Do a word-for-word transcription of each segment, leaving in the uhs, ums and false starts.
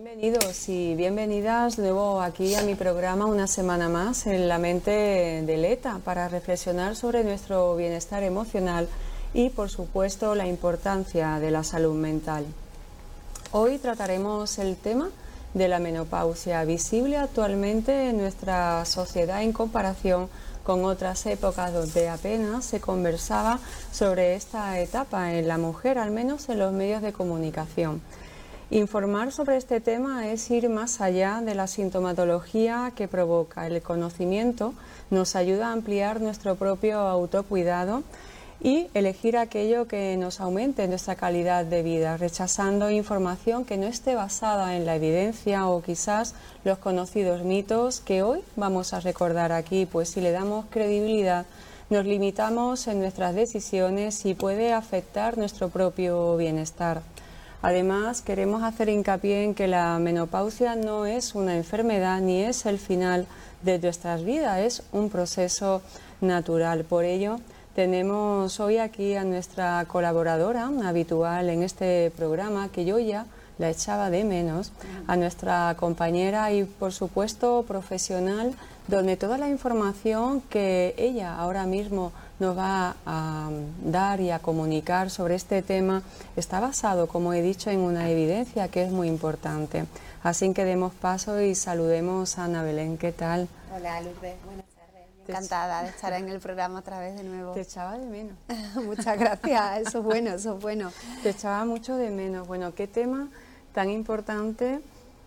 Bienvenidos y bienvenidas de nuevo aquí a mi programa una semana más en La Mente de Leta para reflexionar sobre nuestro bienestar emocional y por supuesto la importancia de la salud mental. Hoy trataremos el tema de la menopausia, visible actualmente en nuestra sociedad en comparación con otras épocas donde apenas se conversaba sobre esta etapa en la mujer, al menos en los medios de comunicación. Informar sobre este tema es ir más allá de la sintomatología que provoca. El conocimiento nos ayuda a ampliar nuestro propio autocuidado y elegir aquello que nos aumente nuestra calidad de vida, rechazando información que no esté basada en la evidencia o quizás los conocidos mitos que hoy vamos a recordar aquí, pues si le damos credibilidad nos limitamos en nuestras decisiones y puede afectar nuestro propio bienestar. Además, queremos hacer hincapié en que la menopausia no es una enfermedad ni es el final de nuestras vidas, es un proceso natural. Por ello, tenemos hoy aquí a nuestra colaboradora habitual en este programa, que yo ya la echaba de menos, a nuestra compañera y, por supuesto, profesional, donde toda la información que ella ahora mismo nos va a dar y a comunicar sobre este tema está basado, como he dicho, en una evidencia que es muy importante. Así que demos paso y saludemos a Ana Belén. ¿Qué tal? Hola, Lourdes. Buenas tardes. Encantada de estar en el programa otra vez de nuevo. Te echaba de menos. Muchas gracias. Eso es bueno, eso es bueno. Te echaba mucho de menos. Bueno, qué tema tan importante.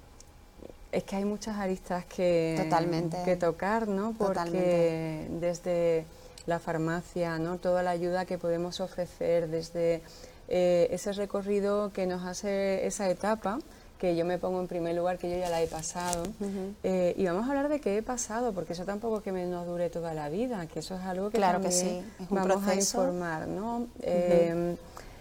Es que hay muchas aristas que, Totalmente. que tocar, ¿no? Porque Totalmente. desde la farmacia, ¿no? Toda la ayuda que podemos ofrecer, desde eh, ese recorrido que nos hace esa etapa, que yo me pongo en primer lugar, que yo ya la he pasado, Uh-huh. eh, y vamos a hablar de qué he pasado, porque eso tampoco es que me nos dure toda la vida, que eso es algo que claro también que sí. Es un vamos proceso. a informar, ¿no? Uh-huh. Eh,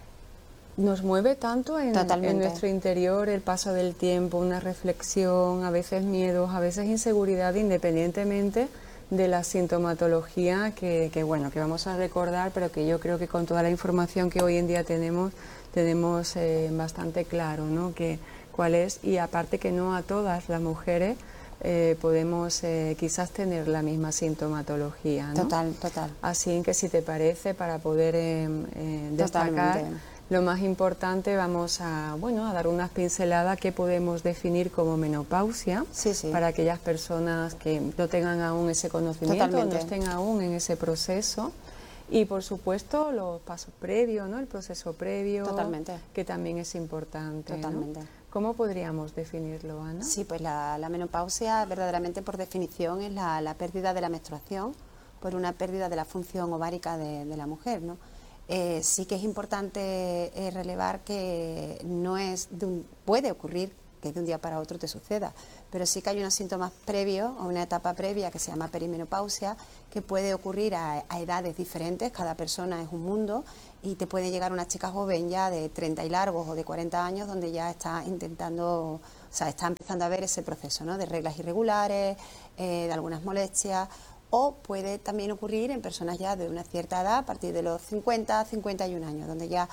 nos mueve tanto en, en nuestro interior el paso del tiempo, una reflexión, a veces miedos, a veces inseguridad, independientemente de la sintomatología que, que bueno que vamos a recordar, pero que yo creo que con toda la información que hoy en día tenemos tenemos eh, bastante claro, ¿no? Que cuál es, y aparte que no a todas las mujeres eh, podemos eh, quizás tener la misma sintomatología, ¿no? Total, total. Así que si te parece, para poder eh, eh, destacar Totalmente. Lo más importante, vamos a bueno a dar unas pinceladas que podemos definir como menopausia, sí, sí. para aquellas personas que no tengan aún ese conocimiento, Totalmente. no estén aún en ese proceso. Y por supuesto los pasos previos, ¿no? El proceso previo, Totalmente. que también es importante, Totalmente. ¿no? ¿Cómo podríamos definirlo, Ana? Sí, pues la, la menopausia verdaderamente por definición es la, la pérdida de la menstruación por una pérdida de la función ovárica de, de la mujer, ¿no? Eh, sí que es importante eh, relevar que no es de un, puede ocurrir que de un día para otro te suceda, pero sí que hay unos síntomas previos o una etapa previa que se llama perimenopausia, que puede ocurrir a, a edades diferentes, cada persona es un mundo, y te puede llegar una chica joven ya de treinta y largos o de cuarenta años donde ya está intentando, o sea, está empezando a ver ese proceso, ¿no? De reglas irregulares, eh, de algunas molestias. O puede también ocurrir en personas ya de una cierta edad, a partir de los cincuenta, cincuenta y un años, donde ya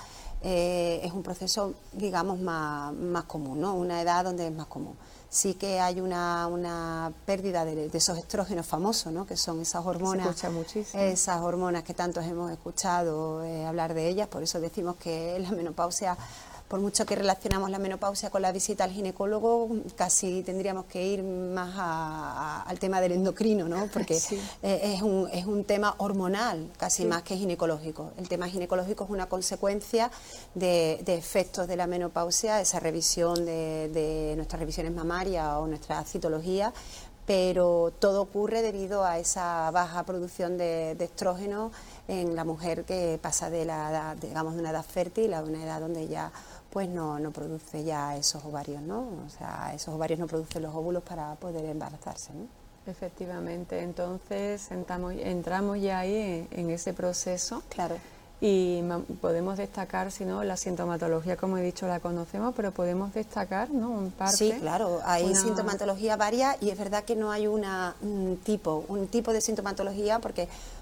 eh, es un proceso, digamos, más, más común, ¿no? Una edad donde es más común. Sí que hay una, una pérdida de, de esos estrógenos famosos, ¿no? Que son esas hormonas, Se escucha muchísimo. esas hormonas que tantos hemos escuchado eh, hablar de ellas, por eso decimos que la menopausia, por mucho que relacionamos la menopausia con la visita al ginecólogo, casi tendríamos que ir más a, a, al tema del endocrino, ¿no? Porque sí. eh, es, un, es un tema hormonal, casi sí. más que ginecológico. El tema ginecológico es una consecuencia de, de efectos de la menopausia, esa revisión de, de nuestras revisiones mamarias o nuestra citología, pero todo ocurre debido a esa baja producción de, de estrógeno en la mujer que pasa de la edad, digamos, de una edad fértil a una edad donde ya pues no, no produce ya esos ovarios, ¿no? O sea, esos ovarios no producen los óvulos para poder embarazarse, ¿no? Efectivamente, entonces entramos, entramos ya ahí en, en ese proceso. Claro. Y podemos destacar, si no, la sintomatología, como he dicho, la conocemos, pero podemos destacar, ¿no? Un parte. Sí, claro, hay una... sintomatología varias y es verdad que no hay una, un tipo, un tipo de sintomatología porque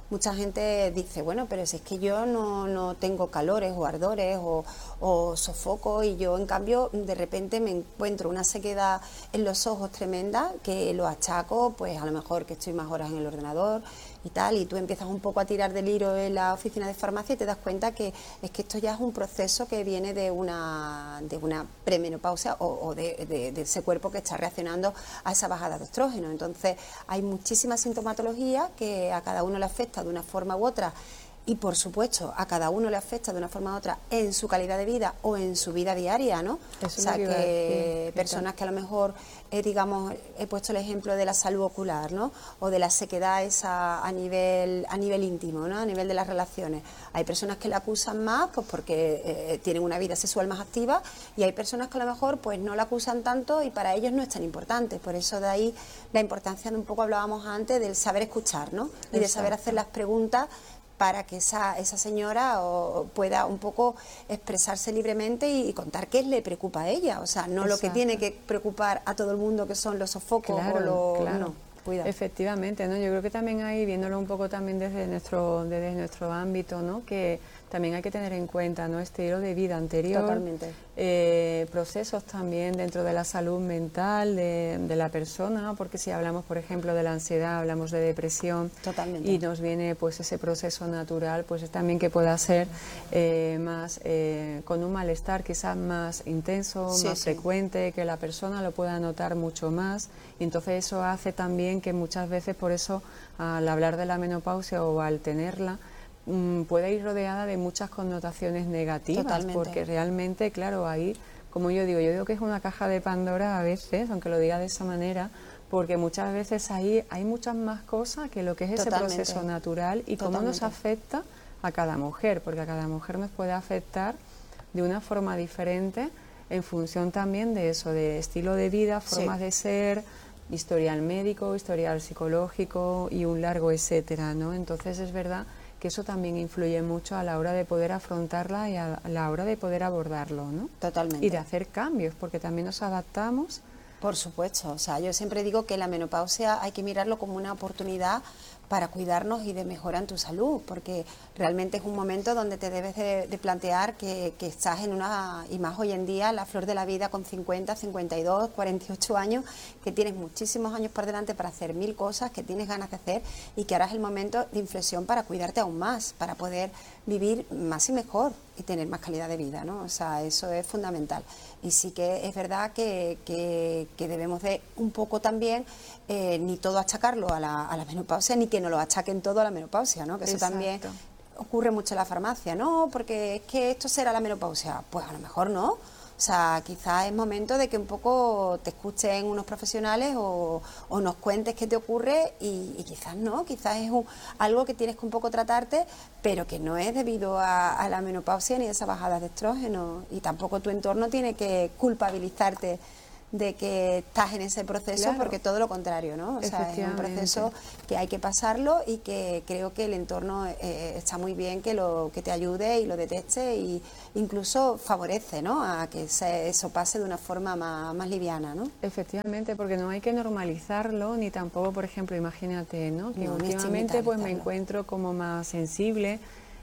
mucha gente dice, bueno, pero si es que yo no, no tengo calores o ardores o, o sofoco, y yo en cambio de repente me encuentro una sequedad en los ojos tremenda que lo achaco pues a lo mejor que estoy más horas en el ordenador y tal, y tú empiezas un poco a tirar del hilo en la oficina de farmacia y te das cuenta que es que esto ya es un proceso que viene de una de una premenopausia o, o de, de, de ese cuerpo que está reaccionando a esa bajada de estrógeno. Entonces hay muchísima sintomatología que a cada uno le afecta de una forma u otra, y por supuesto a cada uno le afecta de una forma u otra en su calidad de vida o en su vida diaria, ¿no? Eso o sea, que, que sí, personas que a lo mejor, eh, digamos, he puesto el ejemplo de la salud ocular, ¿no? O de la sequedad esa a nivel a nivel íntimo, ¿no? A nivel de las relaciones. Hay personas que la acusan más pues porque eh, tienen una vida sexual más activa, y hay personas que a lo mejor pues no la acusan tanto y para ellos no es tan importante. Por eso de ahí la importancia de, un poco hablábamos antes, del saber escuchar, ¿no? Y de saber hacer las preguntas para que esa, esa señora o, pueda un poco expresarse libremente y, y contar qué le preocupa a ella. O sea, no Exacto. lo que tiene que preocupar a todo el mundo, que son los sofocos claro, o los... Claro. No, cuidado. Efectivamente, ¿no? Yo creo que también hay, viéndolo un poco también desde nuestro, desde nuestro ámbito, ¿no? Que también hay que tener en cuenta, ¿no? Estilo de vida anterior, Totalmente. Eh, procesos también dentro de la salud mental de, de la persona, ¿no? Porque si hablamos, por ejemplo, de la ansiedad, hablamos de depresión. Totalmente. Y nos viene pues ese proceso natural, pues es también que pueda ser eh, más eh, con un malestar quizás más intenso, sí, más sí. frecuente, que la persona lo pueda notar mucho más, y entonces eso hace también que muchas veces, por eso al hablar de la menopausia o al tenerla, puede ir rodeada de muchas connotaciones negativas. Totalmente. Porque realmente, claro, ahí, como yo digo, yo digo que es una caja de Pandora a veces, aunque lo diga de esa manera, porque muchas veces ahí hay muchas más cosas que lo que es ese Totalmente. Proceso natural y Totalmente. Cómo nos afecta a cada mujer, porque a cada mujer nos puede afectar de una forma diferente en función también de eso, de estilo de vida, formas sí. de ser, historial médico, historial psicológico y un largo etcétera, ¿no? Entonces es verdad que eso también influye mucho a la hora de poder afrontarla y a la hora de poder abordarlo, ¿no? Totalmente. Y de hacer cambios, porque también nos adaptamos. Por supuesto, o sea, yo siempre digo que la menopausia hay que mirarlo como una oportunidad para cuidarnos y de mejorar en tu salud, porque realmente es un momento donde te debes de, de plantear que, que estás en una, y más hoy en día, la flor de la vida con cincuenta, cincuenta y dos, cuarenta y ocho años, que tienes muchísimos años por delante para hacer mil cosas que tienes ganas de hacer, y que ahora es el momento de inflexión para cuidarte aún más, para poder vivir más y mejor y tener más calidad de vida, ¿no? O sea, eso es fundamental. Y sí que es verdad que, que, que debemos de un poco también, eh, ni todo achacarlo a la, a la menopausia, ni que no lo achaquen todo a la menopausia, ¿no? Que eso Exacto. también ocurre mucho en la farmacia, ¿no? Porque es que esto será la menopausia. Pues a lo mejor no. O sea, quizás es momento de que un poco te escuchen unos profesionales o, o nos cuentes qué te ocurre y, y quizás no, quizás es un, algo que tienes que un poco tratarte, pero que no es debido a, a la menopausia ni a esa bajada de estrógeno, y tampoco tu entorno tiene que culpabilizarte de que estás en ese proceso, claro. porque todo lo contrario, ¿no? O sea, es un proceso que hay que pasarlo y que creo que el entorno eh, está muy bien que lo que te ayude y lo detecte y incluso favorece, ¿no? A que se, eso pase de una forma más, más liviana, ¿no? Efectivamente, porque no hay que normalizarlo ni tampoco, por ejemplo, imagínate, ¿no? Que no, últimamente pues me encuentro como más sensible,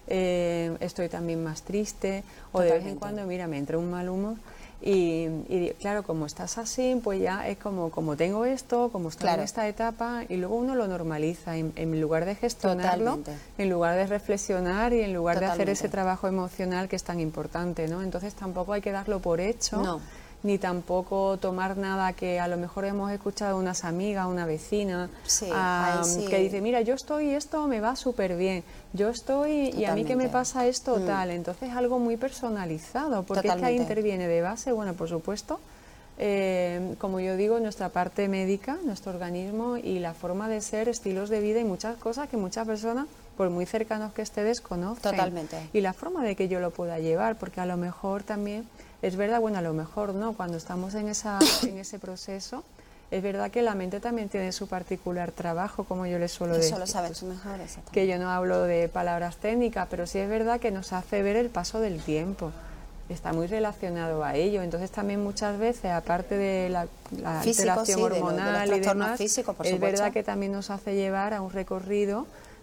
eh, estoy también más triste o Totalmente. De vez en cuando, mira, me entra un mal humor. Y, y claro, como estás así, pues ya es como, como tengo esto, como estoy claro. en esta etapa, y luego uno lo normaliza, en, en lugar de gestionarlo, Totalmente. En lugar de reflexionar y en lugar Totalmente. De hacer ese trabajo emocional que es tan importante, ¿no? Entonces tampoco hay que darlo por hecho, no. ni tampoco tomar nada que a lo mejor hemos escuchado unas amigas, una vecina, sí, um, sí. que dice, mira, yo estoy, esto me va súper bien, yo estoy, Totalmente. Y a mí que me pasa esto mm. tal, entonces algo muy personalizado, porque Totalmente. Es que ahí interviene de base, bueno, por supuesto, eh, como yo digo, nuestra parte médica, nuestro organismo y la forma de ser, estilos de vida y muchas cosas que muchas personas, por muy cercanos que esté, desconocen. Totalmente. Y la forma de que yo lo pueda llevar, porque a lo mejor también... Es verdad, bueno, a lo mejor no, cuando estamos en, esa, en ese proceso, es verdad que la mente también tiene su particular trabajo, como yo les suelo decir. Eso lo saben sus mejores. Que yo no hablo de palabras técnicas, pero sí es verdad que nos hace ver el paso del tiempo. Está muy relacionado a ello. Entonces también muchas veces, aparte de la, la Físico, alteración sí, hormonal de lo, de y demás, físicos, por es supuesto. verdad que también nos hace llevar a un recorrido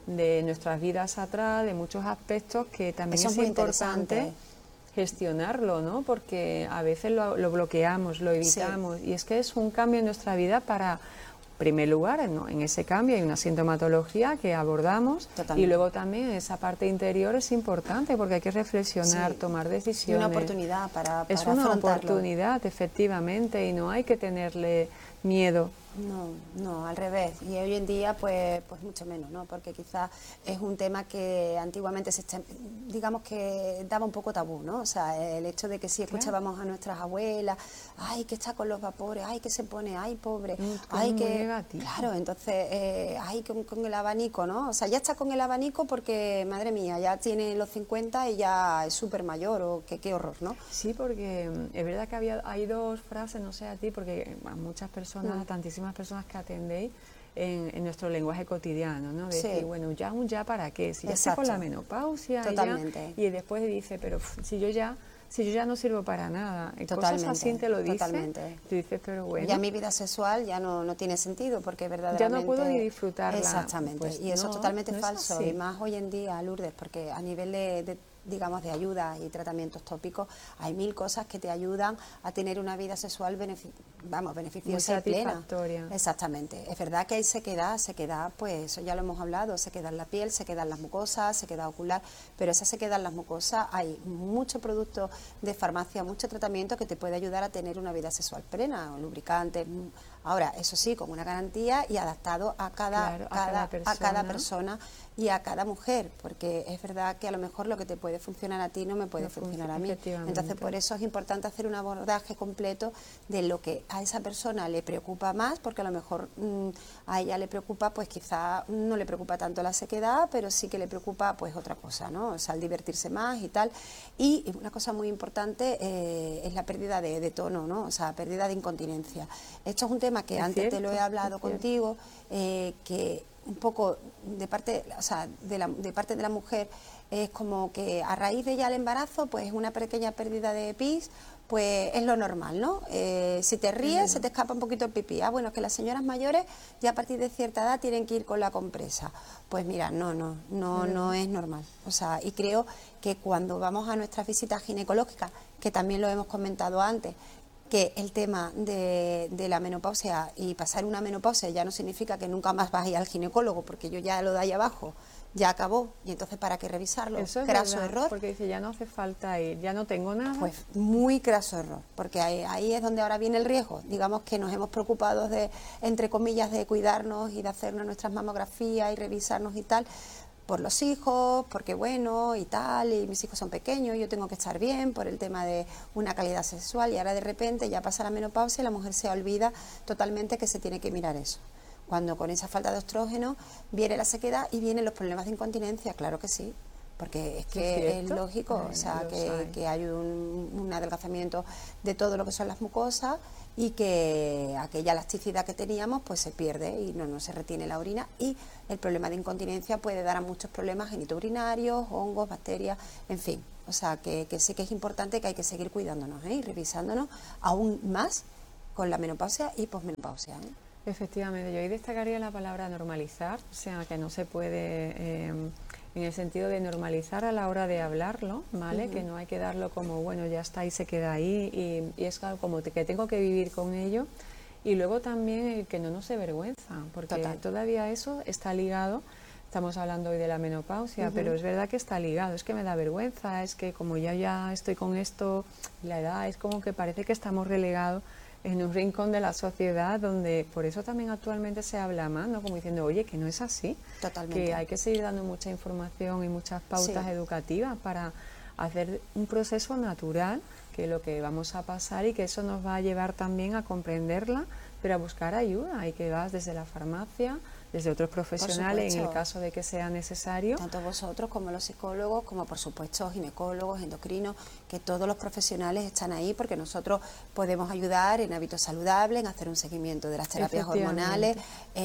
de nuestras vidas atrás, de muchos aspectos que también Eso es, es muy importante interesante. gestionarlo, ¿no? Porque a veces lo, lo bloqueamos, lo evitamos, sí. Y es que es un cambio en nuestra vida para, en primer lugar, ¿no? En ese cambio hay una sintomatología que abordamos. Totalmente. Y luego también esa parte interior es importante porque hay que reflexionar, sí. Tomar decisiones. Y una oportunidad para, para Es una afrontarlo. oportunidad, efectivamente, y no hay que tenerle miedo. No, no, al revés. Y hoy en día, pues, pues mucho menos, ¿no? Porque quizás es un tema que antiguamente se está, digamos que daba un poco tabú, ¿no? O sea, el hecho de que si escuchábamos a nuestras abuelas, ay, que está con los vapores, ay, que se pone, ay, pobre, mm, ay, que... Negativo. Claro, entonces, eh, ay, con, con el abanico, ¿no? O sea, ya está con el abanico porque, madre mía, ya tiene los cincuenta y ya es súper mayor, o que qué horror, ¿no? Sí, porque es verdad que había, hay dos frases, no sé a ti, porque a muchas personas, a tantísimas personas que atendéis en, en nuestro lenguaje cotidiano, ¿no? De sí. Decir, bueno, ya un ya para qué, si ya estoy con la menopausia. Totalmente. Y, ya, y después dice, pero pff, si yo ya si yo ya no sirvo para nada. Totalmente. Cosas así te lo dicen. Totalmente. Tú dices, pero bueno. Ya mi vida sexual ya no, no tiene sentido porque verdaderamente... Ya no puedo ni disfrutarla. Exactamente. Pues y eso no, es totalmente no falso. Es y más hoy en día, Lourdes, porque a nivel de, de digamos, de ayuda y tratamientos tópicos, hay mil cosas que te ayudan a tener una vida sexual benefic vamos, beneficiosa y plena. Exactamente. Es verdad que hay sequedad, sequedad, pues eso ya lo hemos hablado, sequedad en la piel, sequedad en las mucosas, sequedad ocular, pero esa sequedad en las mucosas hay mucho producto de farmacia, mucho tratamiento que te puede ayudar a tener una vida sexual plena, lubricantes. Ahora, eso sí, con una garantía y adaptado a cada, claro, a cada, cada persona. a cada persona y a cada mujer, porque es verdad que a lo mejor lo que te puede funcionar a ti no me puede no funcionar a mí. Entonces, por eso es importante hacer un abordaje completo de lo que a esa persona le preocupa más, porque a lo mejor mmm, a ella le preocupa, pues quizá no le preocupa tanto la sequedad, pero sí que le preocupa pues otra cosa, ¿no? O sea, el divertirse más y tal. Y una cosa muy importante eh, es la pérdida de, de tono, ¿no? O sea, pérdida de incontinencia. Esto es un tema que es antes cierto, te lo he hablado contigo, eh, que un poco de parte, o sea, de, la, de parte de la mujer es como que a raíz de ya el embarazo, pues una pequeña pérdida de pis, pues es lo normal, ¿no? Eh, si te ríes, se te escapa un poquito el pipí. Ah, bueno, es que las señoras mayores ya a partir de cierta edad tienen que ir con la compresa. Pues mira, no, no, no, no es normal. O sea, y creo que cuando vamos a nuestras visitas ginecológicas, que también lo hemos comentado antes, que el tema de, de la menopausia y pasar una menopausia ya no significa que nunca más vas a ir al ginecólogo, porque yo ya lo de ahí abajo ya acabó, y entonces ¿para qué revisarlo? Eso es craso verdad, error. porque dice, ya no hace falta ir, ya no tengo nada. Pues muy craso error, porque ahí, ahí es donde ahora viene el riesgo. Digamos que nos hemos preocupado de, entre comillas, de cuidarnos y de hacernos nuestras mamografías y revisarnos y tal, por los hijos, porque bueno, y tal, y mis hijos son pequeños, yo tengo que estar bien por el tema de una calidad sexual, y ahora de repente ya pasa la menopausia y la mujer se olvida totalmente que se tiene que mirar eso. Cuando con esa falta de estrógeno viene la sequedad y vienen los problemas de incontinencia, claro que sí, porque es que es, es lógico, o sea, que, que hay un, un adelgazamiento de todo lo que son las mucosas y que aquella elasticidad que teníamos pues se pierde y no, no se retiene la orina, y el problema de incontinencia puede dar a muchos problemas genitourinarios, hongos, bacterias, en fin. O sea, que, que sí que es importante, que hay que seguir cuidándonos, ¿eh? Y revisándonos aún más con la menopausia y posmenopausia, ¿eh? Efectivamente, yo ahí destacaría la palabra normalizar, o sea, que no se puede, eh, en el sentido de normalizar a la hora de hablarlo, ¿vale? Uh-huh. Que no hay que darlo como, bueno, ya está y se queda ahí, y, y es como que tengo que vivir con ello. Y luego también el que no nos dé vergüenza, porque Total. Todavía eso está ligado, estamos hablando hoy de la menopausia, uh-huh. pero es verdad que está ligado, es que me da vergüenza, es que como ya, ya estoy con esto, la edad, es como que parece que estamos relegados en un rincón de la sociedad, donde por eso también actualmente se habla más, ¿no? Como diciendo, oye, que no es así. Totalmente. Que hay que seguir dando mucha información y muchas pautas sí. educativas para hacer un proceso natural, que es lo que vamos a pasar, y que eso nos va a llevar también a comprenderla, pero a buscar ayuda, y que vas desde la farmacia, desde otros profesionales, en el caso de que sea necesario. Tanto vosotros como los psicólogos, como por supuesto ginecólogos, endocrinos, que todos los profesionales están ahí, porque nosotros podemos ayudar en hábitos saludables, en hacer un seguimiento de las terapias hormonales,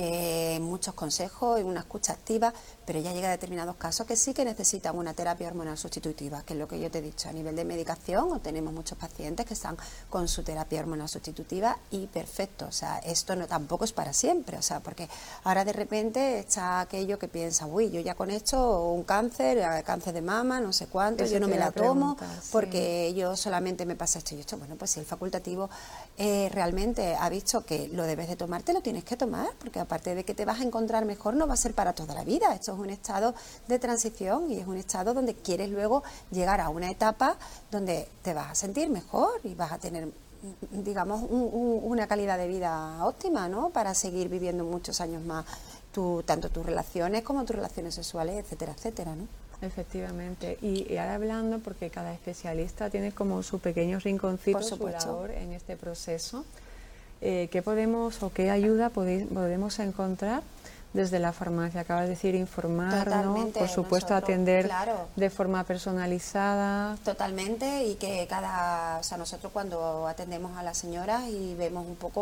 eh, muchos consejos, en una escucha activa, pero ya llega a determinados casos que sí que necesitan una terapia hormonal sustitutiva, que es lo que yo te he dicho. A nivel de medicación, tenemos muchos pacientes que están con su terapia hormonal sustitutiva y perfecto. O sea, esto no tampoco es para siempre, o sea, porque ahora de repente está aquello que piensa, uy, yo ya con esto, un cáncer, cáncer de mama, no sé cuánto, Eso yo no te me iba la a tomo preguntar, sí. porque yo solamente me pasa esto y esto. Bueno, pues si el facultativo eh, realmente ha visto que lo debes de tomar, te lo tienes que tomar, porque aparte de que te vas a encontrar mejor, no va a ser para toda la vida. Esto es un estado de transición y es un estado donde quieres luego llegar a una etapa donde te vas a sentir mejor y vas a tener, digamos, un, un, una calidad de vida óptima, ¿no? Para seguir viviendo muchos años más, tu, tanto tus relaciones como tus relaciones sexuales, etcétera, etcétera, ¿no? Efectivamente. Y, y ahora hablando, porque cada especialista tiene como su pequeño rinconcito, su labor en este proceso, eh, ¿qué podemos o qué ayuda pode, podemos encontrar desde la farmacia? Acabas de decir informar, Totalmente, ¿no? Por supuesto, nosotros, atender claro, de forma personalizada. Totalmente, y que cada, o sea, nosotros cuando atendemos a la señora y vemos un poco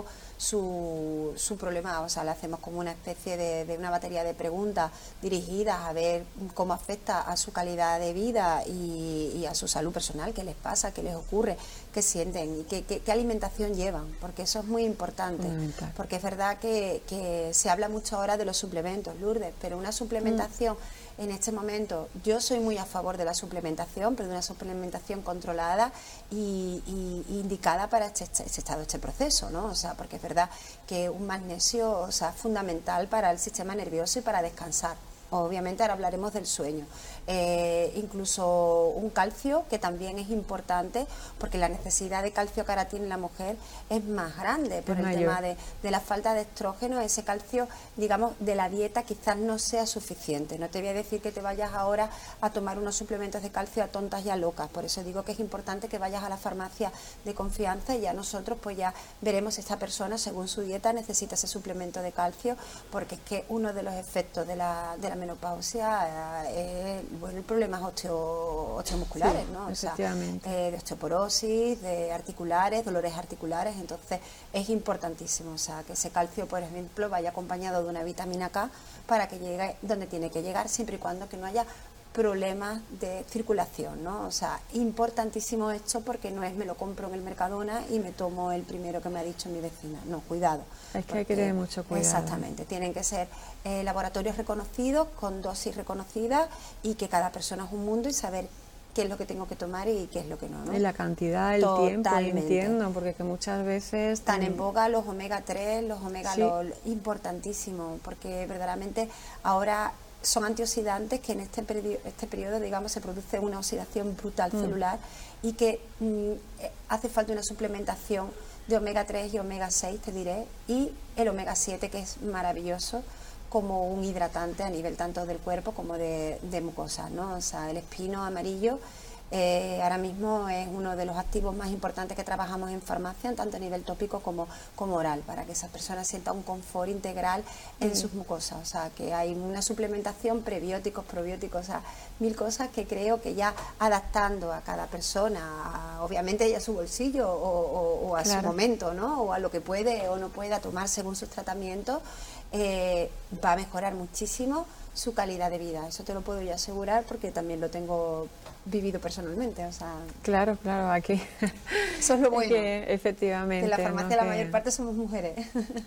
su, su problema, o sea, le hacemos como una especie de, de una batería de preguntas dirigidas a ver cómo afecta a su calidad de vida y, y a su salud personal, qué les pasa, qué les ocurre, qué sienten y qué, qué, qué alimentación llevan, porque eso es muy importante, porque es verdad que, que se habla mucho ahora de los suplementos, Lourdes, pero una suplementación mm. en este momento, yo soy muy a favor de la suplementación, pero de una suplementación controlada y, y, y indicada para este, este, este estado, este proceso, ¿no? O sea, porque es verdad que un magnesio, o sea, es fundamental para el sistema nervioso y para descansar. Obviamente ahora hablaremos del sueño, eh, incluso un calcio que también es importante porque la necesidad de calcio caratín en la mujer es más grande por es el mayor. tema de, de la falta de estrógeno. Ese calcio, digamos, de la dieta quizás no sea suficiente. No te voy a decir que te vayas ahora a tomar unos suplementos de calcio a tontas y a locas, por eso digo que es importante que vayas a la farmacia de confianza y ya nosotros pues ya veremos si esta persona según su dieta necesita ese suplemento de calcio, porque es que uno de los efectos de la, de la menopausia es bueno, problemas osteo, osteomusculares, sí, ¿no? O sea, efectivamente. eh, de osteoporosis, de articulares, dolores articulares, entonces es importantísimo, o sea, que ese calcio, por ejemplo, vaya acompañado de una vitamina K para que llegue donde tiene que llegar, siempre y cuando que no haya problemas de circulación, ¿no? O sea, importantísimo esto porque no es me lo compro en el Mercadona y me tomo el primero que me ha dicho mi vecina, no, cuidado. Es que hay que tener mucho cuidado. Exactamente, tienen que ser eh, laboratorios reconocidos, con dosis reconocidas y que cada persona es un mundo y saber qué es lo que tengo que tomar y qué es lo que no, ¿no? Y la cantidad, el Totalmente. tiempo, entiendo, porque que muchas veces... Están en boga los omega tres, los omega, sí. los, importantísimo, porque verdaderamente ahora son antioxidantes que en este periodo, este periodo digamos, se produce una oxidación brutal mm. celular y que mm, hace falta una suplementación de omega tres y omega seis, te diré, y el omega siete, que es maravilloso como un hidratante a nivel tanto del cuerpo como de, de mucosas, ¿no? O sea, el espino amarillo eh, ahora mismo es uno de los activos más importantes que trabajamos en farmacia, tanto a nivel tópico como, como oral, para que esa persona sienta un confort integral en mm. sus mucosas. O sea, que hay una suplementación, prebióticos, probióticos, o sea, mil cosas que creo que ya adaptando a cada persona, a, obviamente ya a su bolsillo o, o, o a claro. su momento, ¿no? O a lo que puede o no pueda tomar según sus tratamientos, eh, va a mejorar muchísimo su calidad de vida. Eso te lo puedo yo asegurar porque también lo tengo vivido personalmente, o sea... Claro, claro, aquí... Eso es lo bueno. Que, efectivamente. Que en la farmacia ¿no? la que... mayor parte somos mujeres.